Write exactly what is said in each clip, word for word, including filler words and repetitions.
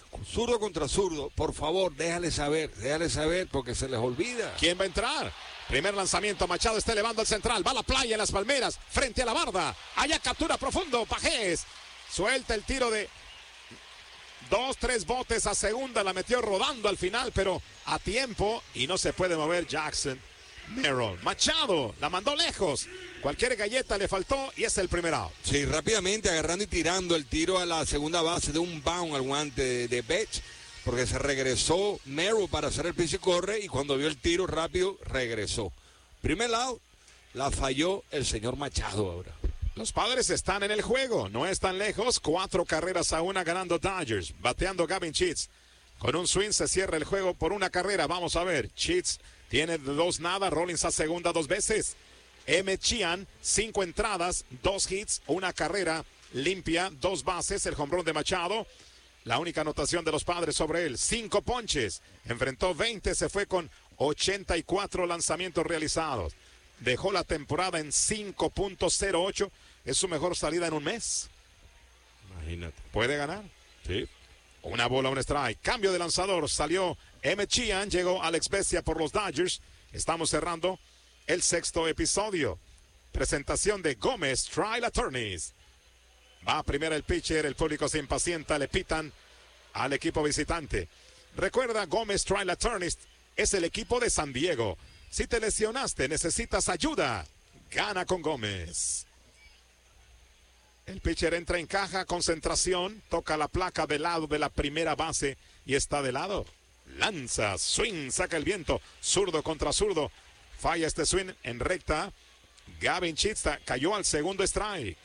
Zurdo contra zurdo, por favor, déjale saber, déjale saber porque se les olvida. ¿Quién va a entrar? Primer lanzamiento, Machado está elevando al central, va a la playa en las palmeras, frente a la barda, allá captura profundo, Pajés, suelta el tiro de dos, tres botes a segunda, la metió rodando al final, pero a tiempo y no se puede mover Jackson Merrill. Machado la mandó lejos, cualquier galleta le faltó y es el primer out. Sí, rápidamente agarrando y tirando el tiro a la segunda base de un bound al guante de, de Betts, porque se regresó Merrill para hacer el piso y corre y cuando vio el tiro rápido regresó. Primer out, la falló el señor Machado ahora. Los Padres están en el juego, no están lejos, cuatro carreras a una ganando Dodgers, bateando Gavin Sheets. Con un swing se cierra el juego por una carrera, vamos a ver, Sheets tiene dos nada, Rollins a segunda dos veces. M. Chian, cinco entradas, dos hits, una carrera limpia, dos bases, el jonrón de Machado. La única anotación de los Padres sobre él, cinco ponches, enfrentó veinte, se fue con ochenta y cuatro lanzamientos realizados. Dejó la temporada en cinco punto cero ocho, es su mejor salida en un mes. Imagínate. ¿Puede ganar? Sí. Una bola, un strike. Cambio de lanzador. Salió M. Chian. Llegó Alex Vesia por los Dodgers. Estamos cerrando el sexto episodio. Presentación de Gómez Trial Attorneys. Va primero el pitcher. El público se impacienta. Le pitan al equipo visitante. Recuerda, Gómez Trial Attorneys es el equipo de San Diego. Si te lesionaste, necesitas ayuda. Gana con Gómez. El pitcher entra en caja, concentración, toca la placa del lado de la primera base y está de lado. Lanza, swing, saca el viento, zurdo contra zurdo. Falla este swing en recta. Gavin Sheets cayó al segundo strike.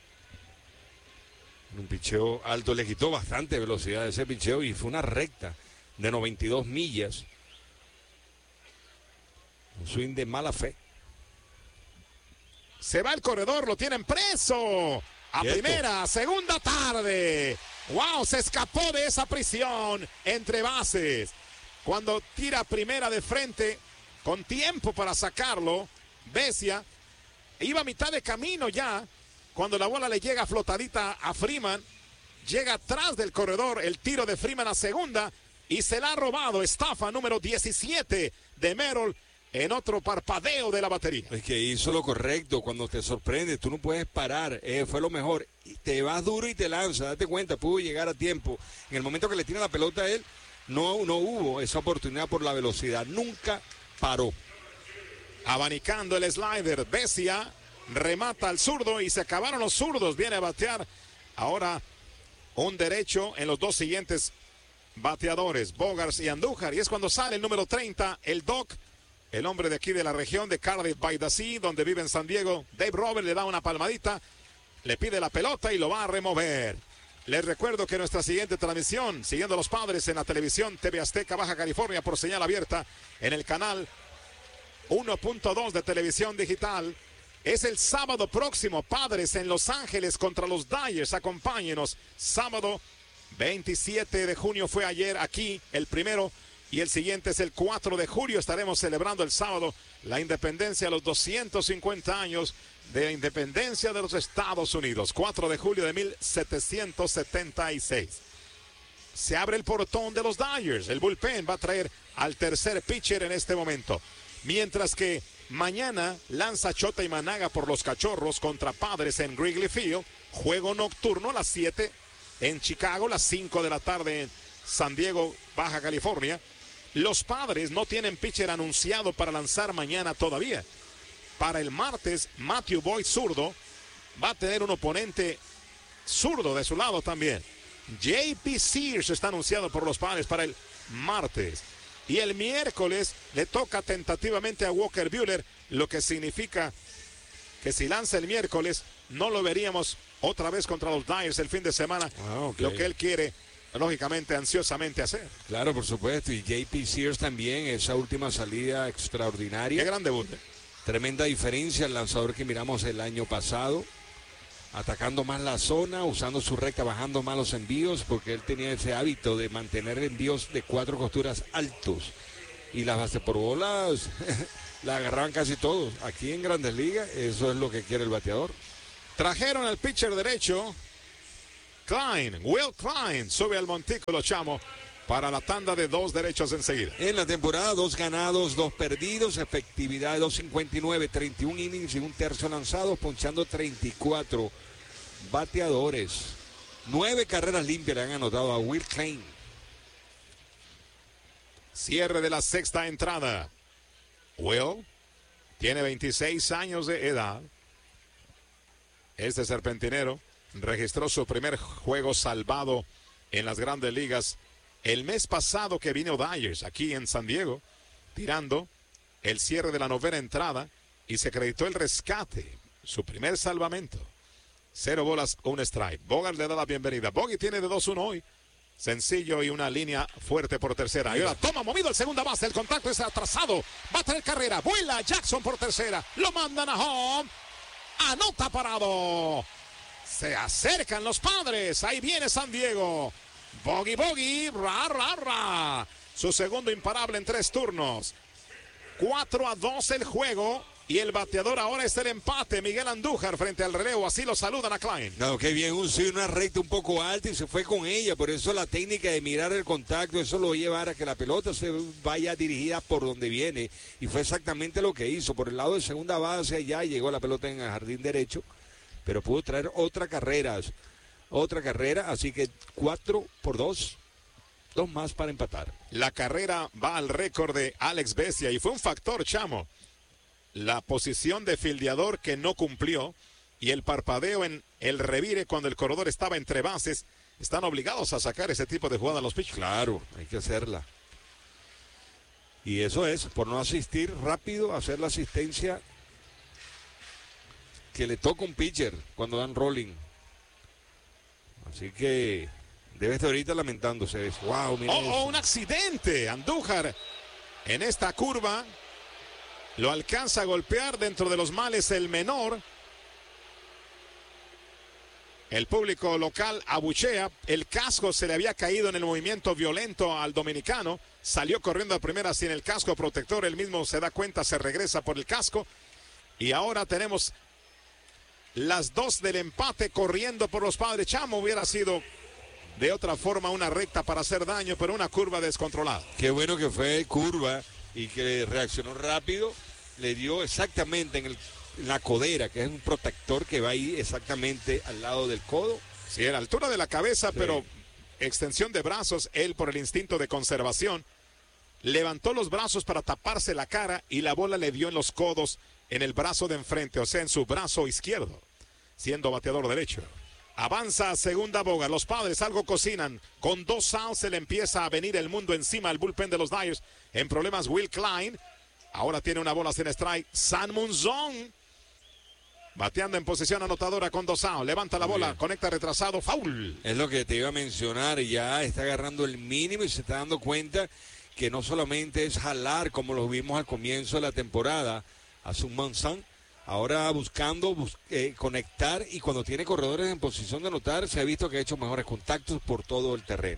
Un picheo alto, le quitó bastante velocidad a ese picheo y fue una recta de noventa y dos millas. Un swing de mala fe. Se va el corredor, lo tienen preso. A Quieto. primera, segunda tarde. Wow, se escapó de esa prisión entre bases. Cuando tira primera de frente, con tiempo para sacarlo, Vesia iba a mitad de camino ya. Cuando la bola le llega flotadita a Freeman, llega atrás del corredor el tiro de Freeman a segunda y se la ha robado. Estafa número diecisiete de Merrill. En otro parpadeo de la batería. Es que hizo lo correcto. Cuando te sorprende, tú no puedes parar. Eh, fue lo mejor. Y te vas duro y te lanzas. Date cuenta, pudo llegar a tiempo. En el momento que le tira la pelota a él, no, no hubo esa oportunidad por la velocidad. Nunca paró. Abanicando el slider. Vesia remata al zurdo y se acabaron los zurdos. Viene a batear ahora un derecho en los dos siguientes bateadores, Bogaerts y Andújar. Y es cuando sale el número treinta, el Doc. El hombre de aquí de la región de Cardiff by the Sea, donde vive en San Diego. Dave Roberts le da una palmadita, le pide la pelota y lo va a remover. Les recuerdo que nuestra siguiente transmisión, siguiendo a los Padres en la televisión T V Azteca Baja California por señal abierta en el canal uno punto dos de televisión digital, es el sábado próximo. Padres en Los Ángeles contra los Dodgers. Acompáñenos. Sábado veintisiete de junio fue ayer aquí, el primero. Y el siguiente es el cuatro de julio. Estaremos celebrando el sábado la independencia, los doscientos cincuenta años de la independencia de los Estados Unidos. cuatro de julio de mil setecientos setenta y seis. Se abre el portón de los Dodgers. El bullpen va a traer al tercer pitcher en este momento. Mientras que mañana lanza Chota y Managa por los Cachorros contra Padres en Wrigley Field. Juego nocturno a las siete en Chicago, las cinco de la tarde en San Diego, Baja California. Los Padres no tienen pitcher anunciado para lanzar mañana todavía. Para el martes, Matthew Boyd zurdo va a tener un oponente zurdo de su lado también. J P Sears está anunciado por los Padres para el martes. Y el miércoles le toca tentativamente a Walker Buehler, lo que significa que si lanza el miércoles no lo veríamos otra vez contra los Dodgers el fin de semana. Ah, okay. Lo que él quiere, lógicamente, ansiosamente hacer. Claro, por supuesto. Y J P Sears también, esa última salida extraordinaria. Qué gran debut. Tremenda diferencia al lanzador que miramos el año pasado. Atacando más la zona, usando su recta, bajando más los envíos, porque él tenía ese hábito de mantener envíos de cuatro costuras altos. Y las bases por bolas la agarraban casi todos. Aquí en Grandes Ligas, eso es lo que quiere el bateador. Trajeron al pitcher derecho Klein, Will Klein, sube al montículo, chamo, para la tanda de dos derechos enseguida. En la temporada, dos ganados, dos perdidos, efectividad de dos cincuenta y nueve, treinta y un innings y un tercio lanzado, ponchando treinta y cuatro bateadores. Nueve carreras limpias le han anotado a Will Klein. Cierre de la sexta entrada. Will tiene veintiséis años de edad. Este serpentinero registró su primer juego salvado en las grandes ligas el mes pasado, que vino Dyers aquí en San Diego, tirando el cierre de la novena entrada, y se acreditó el rescate, su primer salvamento. Cero bolas, un strike. Bogart le da la bienvenida. Boggy tiene de dos uno hoy. Sencillo y una línea fuerte por tercera. Y ahora toma movido el segunda base. El contacto es atrasado. Va a tener carrera. Vuela Jackson por tercera. Lo mandan a home. Anota parado. Se acercan los Padres. Ahí viene San Diego. Boggy, Boggy. Ra, ra, ra. Su segundo imparable en tres turnos. cuatro a dos el juego. Y el bateador ahora es el empate. Miguel Andújar frente al relevo. Así lo saludan a Klein. No, qué bien. Un sí, una recta un poco alta y se fue con ella. Por eso la técnica de mirar el contacto, eso lo lleva a que la pelota se vaya dirigida por donde viene. Y fue exactamente lo que hizo. Por el lado de segunda base, allá llegó la pelota en el jardín derecho. Pero pudo traer otra carrera. Otra carrera. Así que cuatro por dos. Dos más para empatar. La carrera va al récord de Alex Vesia. Y fue un factor, chamo. La posición de fildeador que no cumplió y el parpadeo en el revire cuando el corredor estaba entre bases. Están obligados a sacar ese tipo de jugada a los pitchers. Claro, hay que hacerla. Y eso es, por no asistir rápido, hacer la asistencia que le toca un pitcher cuando dan rolling. Así que debe estar ahorita lamentándose. Wow, mira oh, eso. oh, un accidente. Andújar en esta curva. Lo alcanza a golpear dentro de los males el menor. El público local abuchea. El casco se le había caído en el movimiento violento al dominicano. Salió corriendo a primera sin el casco protector. Él mismo se da cuenta, se regresa por el casco. Y ahora tenemos las dos del empate corriendo por los Padres. Chamo, hubiera sido de otra forma una recta para hacer daño, pero una curva descontrolada. Qué bueno que fue curva y que reaccionó rápido, le dio exactamente en, el, en la codera, que es un protector que va ahí exactamente al lado del codo. Sí, a la altura de la cabeza, sí. Pero extensión de brazos, él por el instinto de conservación, levantó los brazos para taparse la cara y la bola le dio en los codos, en el brazo de enfrente, o sea, en su brazo izquierdo, siendo bateador derecho. Avanza a segunda boga. Los Padres algo cocinan. Con dos outs se le empieza a venir el mundo encima al bullpen de los Dyers. En problemas Will Klein. Ahora tiene una bola sin strike. San Munzón. Bateando en posición anotadora con dos outs. Levanta la bola. Conecta retrasado. Foul. Es lo que te iba a mencionar. Ya está agarrando el mínimo y se está dando cuenta que no solamente es jalar como lo vimos al comienzo de la temporada a Sun Munzón. Ahora buscando bus eh, conectar, y cuando tiene corredores en posición de anotar, se ha visto que ha hecho mejores contactos por todo el terreno.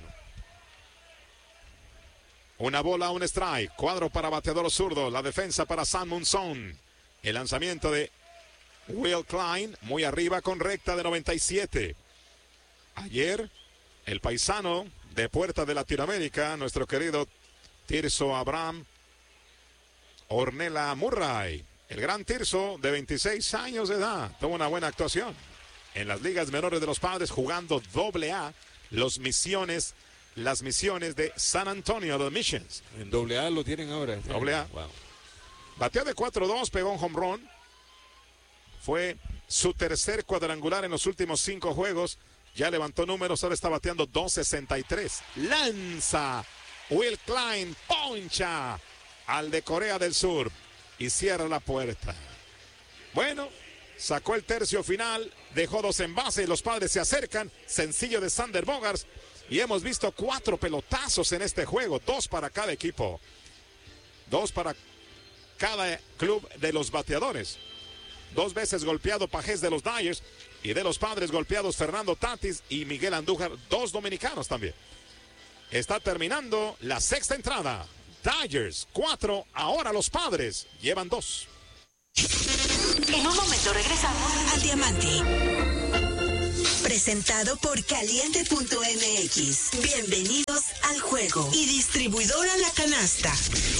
Una bola, un strike. Cuadro para bateador zurdo. La defensa para San Munzón. El lanzamiento de Will Klein, muy arriba con recta de noventa y siete. Ayer, el paisano de Puerta de Latinoamérica, nuestro querido Tirso Abraham Ornella Murray. El gran Tirso, de veintiséis años de edad, tuvo una buena actuación en las ligas menores de los Padres, jugando doble A, los misiones, las misiones de San Antonio, los Missions. En doble A lo tienen ahora. Doble A. Wow. Bateó de cuatro dos, pegó un home run. Fue su tercer cuadrangular en los últimos cinco juegos. Ya levantó números, ahora está bateando dos sesenta y tres. Lanza Will Klein, poncha al de Corea del Sur. Y cierra la puerta. Bueno, sacó el tercio final, dejó dos en base y los Padres se acercan. Sencillo de Sander Bogaerts. Y hemos visto cuatro pelotazos en este juego, dos para cada equipo. Dos para cada club de los bateadores. Dos veces golpeado Pajés de los Dyers, y de los Padres golpeados Fernando Tatis y Miguel Andújar, dos dominicanos también. Está terminando la sexta entrada. Dyers, cuatro, ahora los Padres llevan dos. En un momento regresamos al Diamante. presentado por Caliente punto M X. Bienvenidos al juego. Y distribuidora La Canasta.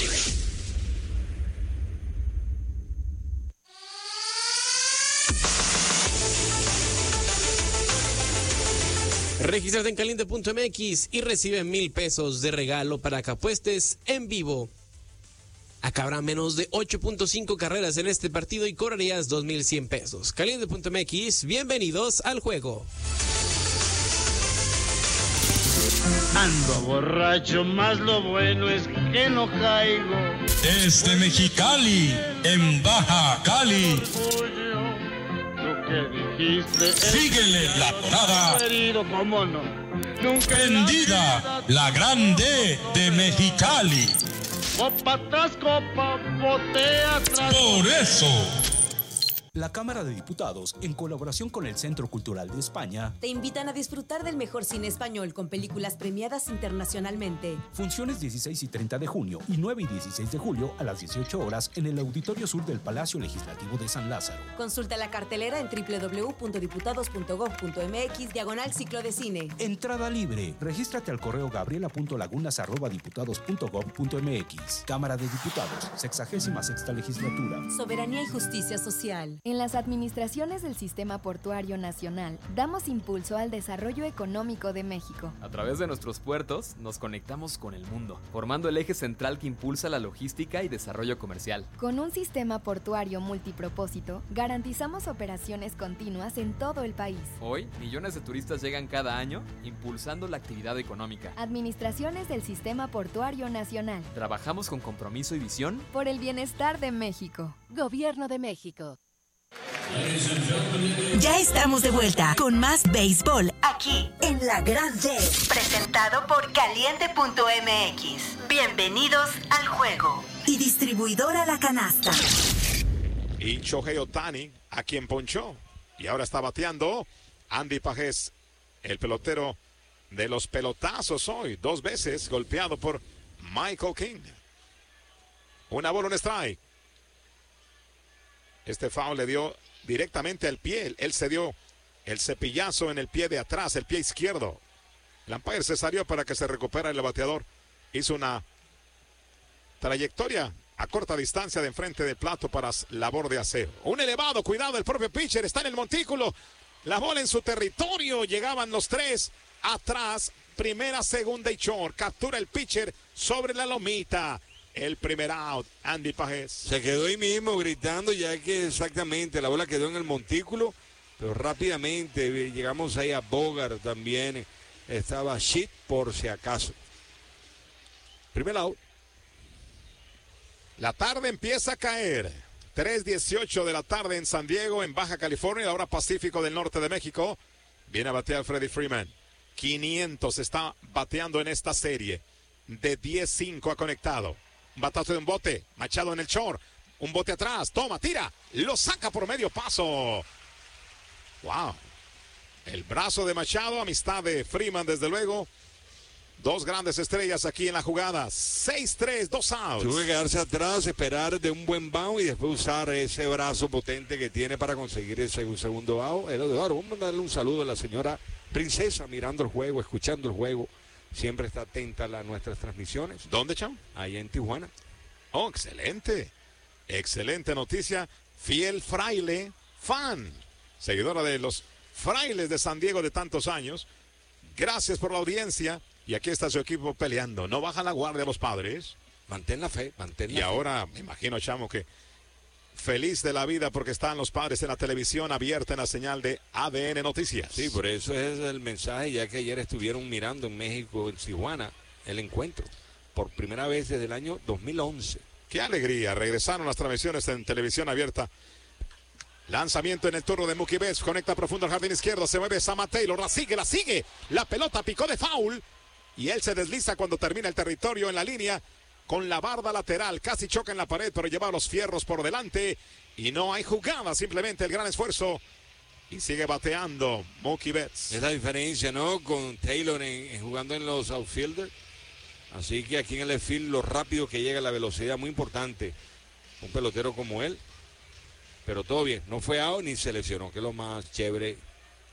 Regístrate en Caliente punto M X y recibe mil pesos de regalo para que apuestes en vivo. Acá habrá menos de ocho punto cinco carreras en este partido y cobrarías dos mil cien pesos. Caliente punto M X, bienvenidos al juego. Ando borracho, más lo bueno es que no caigo. Desde Mexicali, en Baja Cali. Síguele la parada. ¿Cómo no? Nunca Prendida, la grande de Mexicali. Copa tras copa, botea tras. Por eso. La Cámara de Diputados, en colaboración con el Centro Cultural de España, te invitan a disfrutar del mejor cine español con películas premiadas internacionalmente. Funciones dieciséis y treinta de junio y nueve y dieciséis de julio a las dieciocho horas en el Auditorio Sur del Palacio Legislativo de San Lázaro. Consulta la cartelera en doble u doble u doble u punto diputados punto gob punto m x diagonal ciclo de cine. Entrada libre. Regístrate al correo gabriela punto lagunas arroba diputados punto gob punto m x. Cámara de Diputados, sexagésima sexta legislatura. Soberanía y justicia social. En las administraciones del Sistema Portuario Nacional, damos impulso al desarrollo económico de México. A través de nuestros puertos, nos conectamos con el mundo, formando el eje central que impulsa la logística y desarrollo comercial. Con un sistema portuario multipropósito, garantizamos operaciones continuas en todo el país. Hoy, millones de turistas llegan cada año, impulsando la actividad económica. Administraciones del Sistema Portuario Nacional. Trabajamos con compromiso y visión por el bienestar de México. Gobierno de México. Ya estamos de vuelta con más béisbol aquí en La Gran D, presentado por Caliente punto M X. Bienvenidos al juego. Y distribuidora La Canasta. Y Shohei Ohtani, a quien ponchó. Y ahora está bateando Andy Pajés, el pelotero de los pelotazos hoy. Dos veces golpeado por Michael King. Una bola, un strike. Este foul le dio directamente al pie. Él se dio el cepillazo en el pie de atrás, el pie izquierdo. El umpire se salió para que se recupera el bateador. Hizo una trayectoria a corta distancia de enfrente del plato para labor de aseo. Un elevado, cuidado, el propio pitcher está en el montículo. La bola en su territorio. Llegaban los tres atrás. Primera, segunda y short. Captura el pitcher sobre la lomita. El primer out, Andy Pajés. Se quedó ahí mismo gritando, ya que exactamente la bola quedó en el montículo, pero rápidamente llegamos ahí a Bogart también. Estaba Shit por si acaso. Primer out. La tarde empieza a caer. tres dieciocho de la tarde en San Diego, en Baja California, la hora Pacífico del norte de México. Viene a batear Freddie Freeman. quinientos está bateando en esta serie. De diez cinco ha conectado. Batazo de un bote, Machado en el short, un bote atrás, toma, tira, lo saca por medio paso. Wow. El brazo de Machado, amistad de Freeman desde luego. Dos grandes estrellas aquí en la jugada. seis tres, dos outs. Tuvo que quedarse atrás, esperar de un buen bound y después usar ese brazo potente que tiene para conseguir ese un segundo out. Eduardo, vamos a mandarle un saludo a la señora Princesa mirando el juego, escuchando el juego. Siempre está atenta a la, nuestras transmisiones. ¿Dónde, Cham? Ahí en Tijuana. Oh, excelente. Excelente noticia. Fiel fraile, fan. Seguidora de los Frailes de San Diego de tantos años. Gracias por la audiencia. Y aquí está su equipo peleando. No bajan la guardia los padres. Mantén la fe, mantén la y fe. Y ahora, me imagino, Chamo, que feliz de la vida porque están los padres en la televisión abierta en la señal de A D N Noticias. Sí, por eso es el mensaje, ya que ayer estuvieron mirando en México, en Tijuana, el encuentro. Por primera vez desde el año dos mil once. ¡Qué alegría! Regresaron las transmisiones en televisión abierta. Lanzamiento en el turno de Mookie Betts. Conecta profundo al jardín izquierdo. Se mueve Sama Taylor. La sigue, la sigue. La pelota picó de foul. Y él se desliza cuando termina el territorio en la línea. Con la barda lateral, casi choca en la pared, pero lleva los fierros por delante. Y no hay jugada, simplemente el gran esfuerzo. Y sigue bateando Mookie Betts. Es la diferencia, ¿no? Con Taylor en, en jugando en los outfielders. Así que aquí en el left field, lo rápido que llega, la velocidad, muy importante. Un pelotero como él. Pero todo bien, no fue out ni se lesionó, que es lo más chévere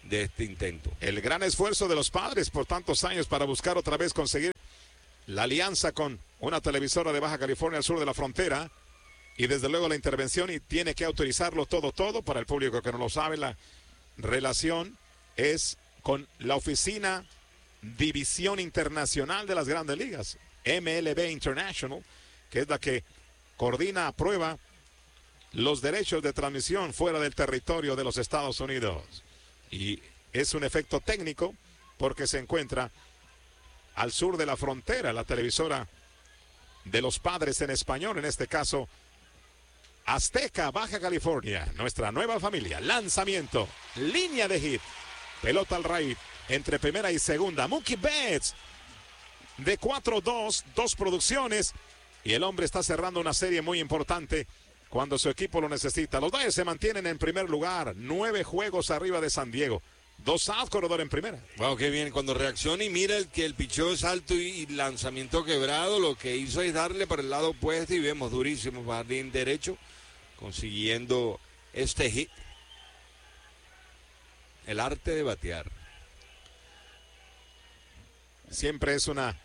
de este intento. El gran esfuerzo de los padres por tantos años para buscar otra vez conseguir la alianza con una televisora de Baja California al sur de la frontera, y desde luego la intervención, y tiene que autorizarlo todo, todo. Para el público que no lo sabe, la relación es con la oficina División Internacional de las Grandes Ligas, M L B International, que es la que coordina, aprueba los derechos de transmisión fuera del territorio de los Estados Unidos. Y es un efecto técnico porque se encuentra al sur de la frontera, la televisora de los padres en español, en este caso Azteca, Baja California, nuestra nueva familia. Lanzamiento, línea de hit, pelota al right, entre primera y segunda. Mookie Betts, de cuatro dos, dos producciones, y el hombre está cerrando una serie muy importante cuando su equipo lo necesita. Los Dodgers se mantienen en primer lugar, nueve juegos arriba de San Diego. Dos outs, corredor en primera. Wow, qué bien. Cuando reacciona y mira el que el picheo es alto y, y lanzamiento quebrado, lo que hizo es darle por el lado opuesto y vemos durísimo jardín derecho, consiguiendo este hit. El arte de batear. Siempre es una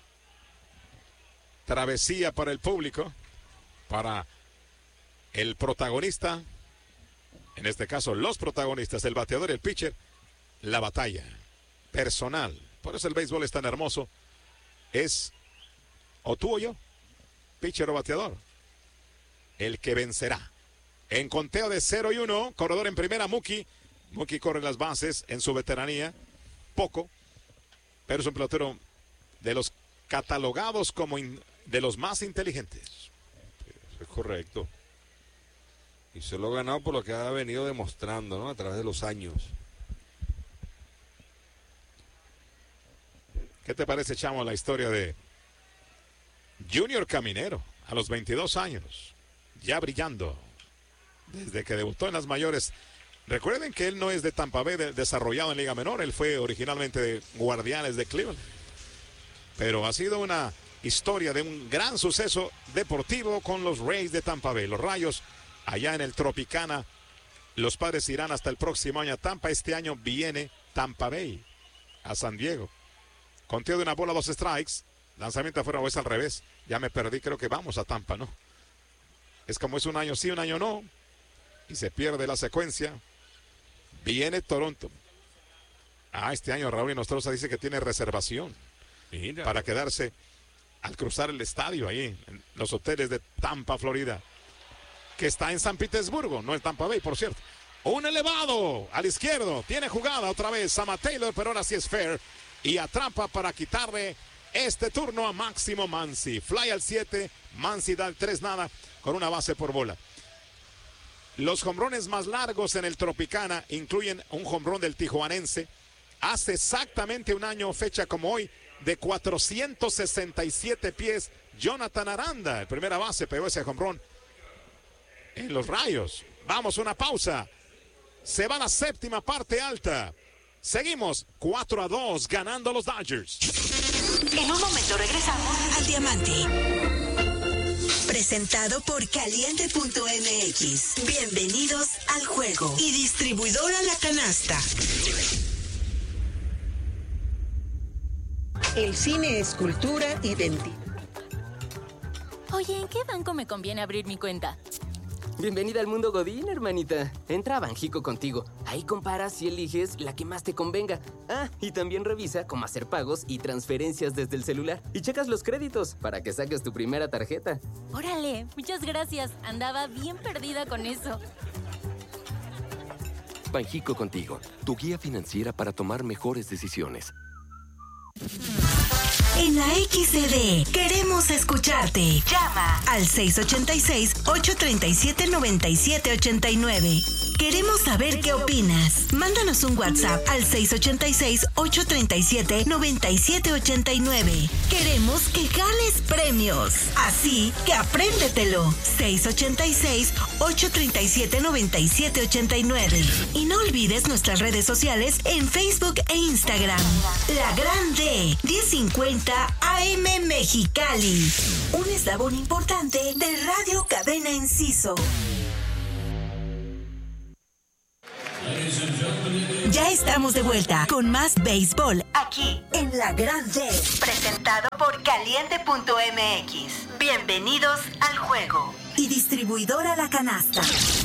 travesía para el público, para el protagonista, en este caso los protagonistas, el bateador y el pitcher, la batalla personal. Por eso el béisbol es tan hermoso. Es o tú o yo, pitcher o bateador, el que vencerá. En conteo de cero y uno, corredor en primera, Mookie. Mookie corre las bases en su veteranía, poco, pero es un pelotero de los catalogados como in, de los más inteligentes. Eso es correcto. Y se lo ha ganado por lo que ha venido demostrando, ¿no? A través de los años. ¿Qué te parece, Chamo, la historia de Junior Caminero a los veintidós años? Ya brillando desde que debutó en las mayores. Recuerden que él no es de Tampa Bay, de, desarrollado en Liga Menor. Él fue originalmente de Guardianes de Cleveland. Pero ha sido una historia de un gran suceso deportivo con los Rays de Tampa Bay. Los Rayos allá en el Tropicana. Los Padres irán hasta el próximo año a Tampa. Este año viene Tampa Bay a San Diego. Conteo de una bola, dos strikes. Lanzamiento afuera o es al revés. Ya me perdí, creo que vamos a Tampa, ¿no? Es como es un año sí, un año no. Y se pierde la secuencia. Viene Toronto. Ah, este año Raúl Inostroza dice que tiene reservación. Mira. Para quedarse al cruzar el estadio ahí, en los hoteles de Tampa, Florida. Que está en San Petersburgo, no en Tampa Bay, por cierto. Un elevado al izquierdo. Tiene jugada otra vez Sama Taylor, pero ahora sí es fair. Y atrapa para quitarle este turno a Máximo Mansi. Fly al siete, Mansi da el tres nada con una base por bola. Los jonrones más largos en el Tropicana incluyen un jonrón del tijuanense. Hace exactamente un año, fecha como hoy, de cuatrocientos sesenta y siete pies, Jonathan Aranda, el primera base, pegó ese jonrón en los Rayos. Vamos, una pausa. Se va la séptima parte alta. Seguimos cuatro a dos ganando los Dodgers. En un momento regresamos al Diamante. Presentado por Caliente punto M X. Bienvenidos al juego. Y distribuidora La Canasta. El cine es cultura, identidad. Oye, ¿en qué banco me conviene abrir mi cuenta? Bienvenida al mundo Godín, hermanita. Entra a Banjico contigo. Ahí comparas y eliges la que más te convenga. Ah, y también revisa cómo hacer pagos y transferencias desde el celular. Y checas los créditos para que saques tu primera tarjeta. Órale, muchas gracias. Andaba bien perdida con eso. Banjico contigo, tu guía financiera para tomar mejores decisiones. En la X C D queremos escucharte. Llama al seis ocho seis, ocho tres siete, nueve siete ocho nueve. Queremos saber qué opinas. Mándanos un WhatsApp al seis ocho seis, ocho tres siete, nueve siete ocho nueve. Queremos que ganes premios. Así que apréndetelo. seis ocho seis, ocho tres siete, nueve siete ocho nueve. Y no olvides nuestras redes sociales en Facebook e Instagram. La Grande, diez cincuenta A M Mexicali. Un eslabón importante de Radio Cadena Enciso. Ya Estamos de vuelta con más béisbol aquí en La Gran D, presentado por Caliente punto M X. Bienvenidos al juego. Y distribuidora La Canasta.